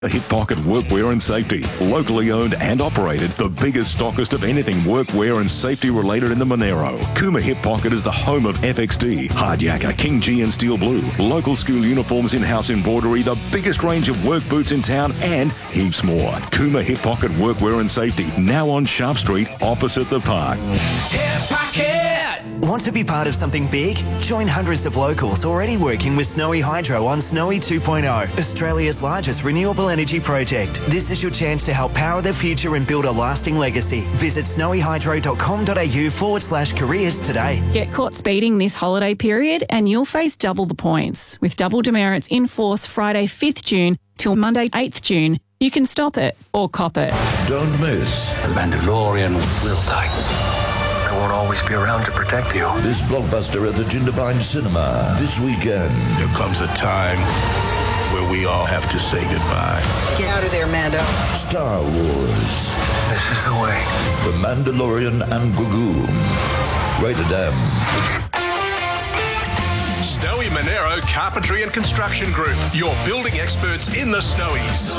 A Hip Pocket Workwear and Safety. Locally owned and operated, the biggest stockist of anything workwear and safety related in the Monero. Cooma Hip Pocket is the home of FXD, Hardyacker, King G and Steel Blue. Local school uniforms, in-house embroidery, the biggest range of work boots in town and heaps more. Cooma Hip Pocket Workwear and Safety. Now on Sharp Street, opposite the park. Hip Pocket! Want to be part of something big? Join hundreds of locals already working with Snowy Hydro on Snowy 2.0, Australia's largest renewable energy project. This is your chance to help power the future and build a lasting legacy. Visit snowyhydro.com.au/careers today. Get caught speeding this holiday period and you'll face double the points. With double demerits in force Friday 5th June till Monday 8th June, you can stop it or cop it. Don't miss. The Mandalorian will die. I won't always be around to protect you. This blockbuster at the Jindabyne Cinema this weekend. There comes a time where we all have to say goodbye. Get out of there, Mando. Star Wars. This is the way. The Mandalorian and Grogu. Rated M. Snowy Monero Carpentry and Construction Group. Your building experts in the Snowies.